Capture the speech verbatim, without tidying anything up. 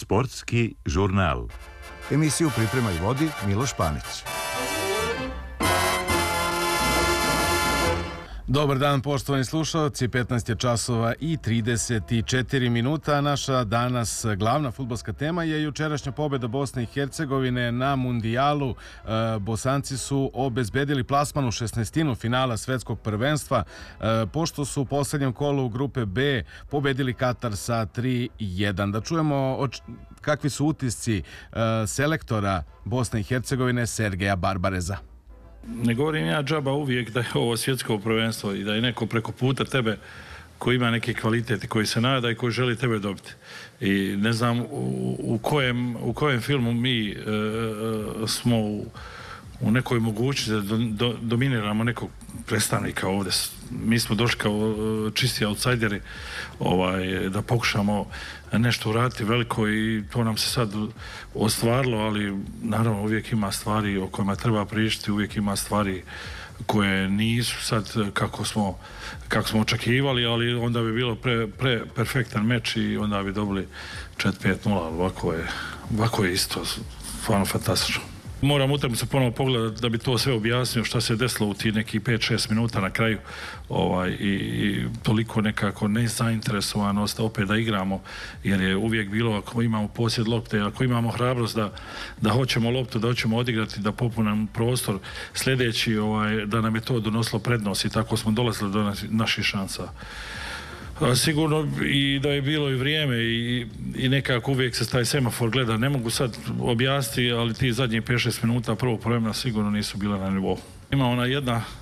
Sportski žurnal. Emisiju priprema i vodi Miloš Panić. Dobar dan, poštovani slušalci, petnaest je časova i trideset četiri minuta. Naša danas glavna fudbalska tema je jučerašnja pobjeda Bosne i Hercegovine na mundijalu. Bosanci su obezbedili plasman u šesnaestinu finala svetskog prvenstva, pošto su u posljednjem kolu grupe B pobedili Katar sa tri jedan. Da čujemo kakvi su utisci selektora Bosne i Hercegovine Sergeja Barbareza. Ne govorim ja džaba uvijek da je ovo svjetsko prvenstvo i da je neko preko puta tebe koji ima neki kvalitet i koji se nada i koji želi tebe dobiti. I ne znam u, u, kojem, u kojem filmu mi e, smo u, u nekoj mogućnosti da do, do, dominiramo nekog predstavnika ovdje. Mi smo došli kao čisti outsideri ovaj, da pokušamo nešto uraditi veliko i to nam se sad ostvarilo, ali naravno uvijek ima stvari o kojima treba pričati, uvijek ima stvari koje nisu sad kako smo, kako smo očekivali, ali onda bi bilo pre, pre perfektan meč i onda bi dobili četiri pet nula, ovako je, ovako je isto stvarno fantastično. Moram utakmicu ponovo pogledati da bi to sve objasnio šta se desilo u tih nekih pet šest minuta na kraju ovaj, i, i toliko nekako nezainteresovanost opet da igramo, jer je uvijek bilo ako imamo posjed lopte, ako imamo hrabrost da, da hoćemo loptu, da hoćemo odigrati, da popunamo prostor sljedeći, ovaj, da nam je to donosilo prednost i tako smo dolazili do naših šansa. Sigurno i da je bilo i vrijeme i, i nekako uvijek se taj semafor gleda. Ne mogu sad objasniti, ali ti zadnjih pet šest minuta prvog vremena sigurno nisu bile na nivou. Ima ona jedna